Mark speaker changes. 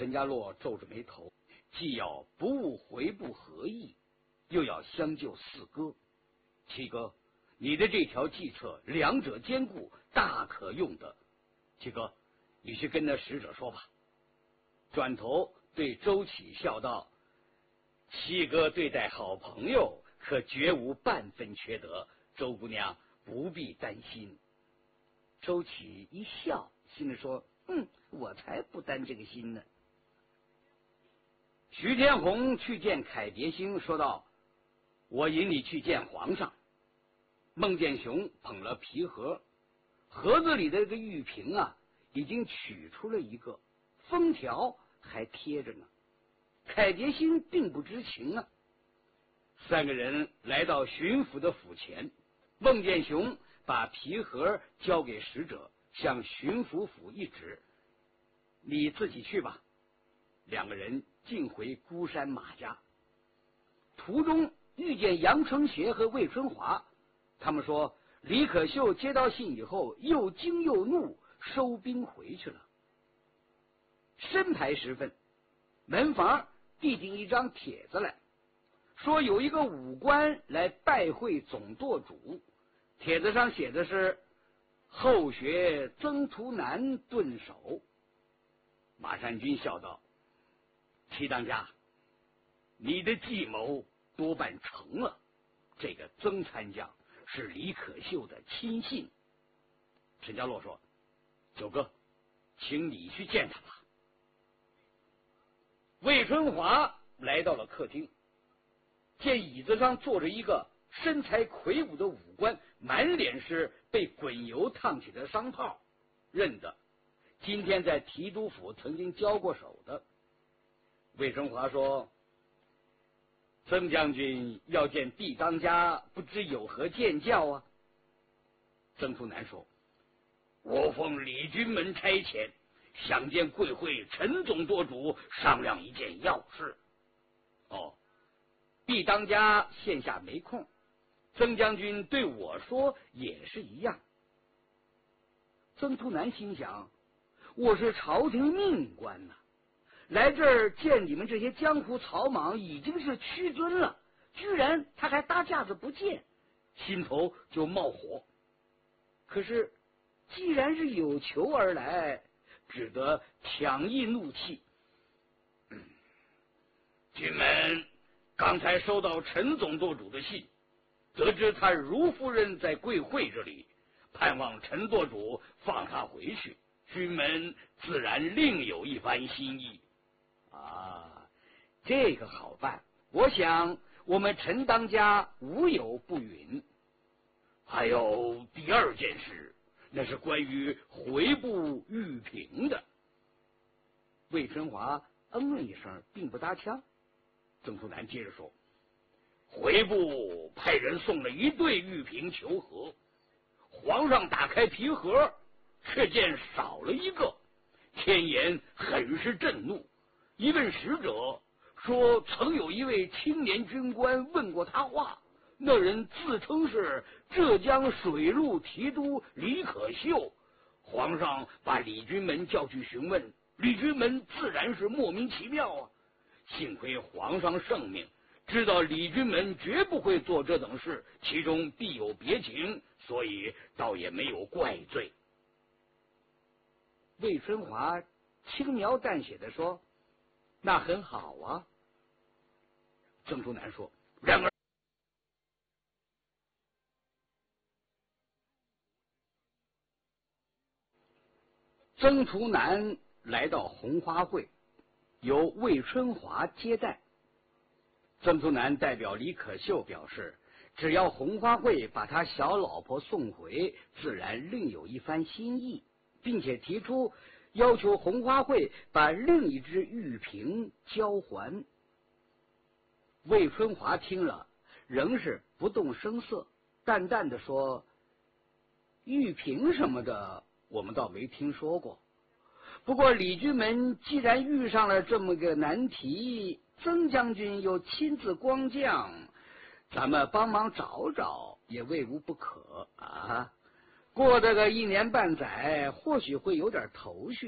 Speaker 1: 陈家洛皱着眉头，既要不误回部何意，又要相救四哥。七哥，你的这条计策两者兼顾，大可用得。七哥，你去跟那使者说吧。转头对周启笑道：七哥对待好朋友，可绝无半分缺德，周姑娘不必担心。周启一笑，心里说：我才不担这个心呢。徐天红去见凯蝶星，说道：我引你去见皇上。孟建雄捧了皮盒，盒子里的这个玉瓶啊，已经取出了一个，封条还贴着呢。凯蝶星并不知情啊。三个人来到巡抚的府前，孟建雄把皮盒交给使者，向巡抚府一指：你自己去吧。两个人径回孤山马家，途中遇见杨承学和魏春华，他们说李可秀接到信以后又惊又怒，收兵回去了。申牌时分，门房递进一张帖子来，说有一个武官来拜会总舵主。帖子上写的是后学曾图南顿首。马善君笑道：齐当家，你的计谋多半成了。这个曾参将是李可秀的亲信。陈家洛说：九哥，请你去见他吧。魏春华来到了客厅，见椅子上坐着一个身材魁梧的武官，满脸是被滚油烫起的伤泡，认得今天在提督府曾经交过手的。魏春华说：曾将军要见毕当家，不知有何见教啊？曾图南说：我奉李军门差遣，想见贵会陈总舵主商量一件要事。哦，毕当家现下没空，曾将军对我说也是一样。曾图南心想：我是朝廷命官呐，来这儿见你们这些江湖草莽已经是屈尊了，居然他还搭架子不见，心头就冒火。可是既然是有求而来，只得强抑怒气。军门刚才收到陈总舵主的信，得知他如夫人在贵会这里，盼望陈舵主放他回去，军门自然另有一番心意。啊，这个好办，我想我们陈当家无有不允。还有第二件事，那是关于回部玉瓶的。魏春华嗯了一声，并不搭腔。曾图南接着说：回部派人送了一对玉瓶求和，皇上打开皮盒，却见少了一个，天颜很是震怒。一问使者，说曾有一位青年军官问过他话，那人自称是浙江水陆提督李可秀。皇上把李军门叫去询问，李军门自然是莫名其妙啊。幸亏皇上圣明，知道李军门绝不会做这等事，其中必有别情，所以倒也没有怪罪。魏春华轻描淡写的说：那很好啊。曾图南说：然而曾图南来到红花会，由魏春华接待。曾图南代表李可秀表示，只要红花会把他小老婆送回，自然另有一番心意，并且提出要求红花会把另一只玉瓶交还。魏春华听了，仍是不动声色，淡淡的说：玉瓶什么的我们倒没听说过，不过李军门既然遇上了这么个难题，曾将军又亲自光降，咱们帮忙找找也未无不可啊。过这个1年半载，或许会有点头绪。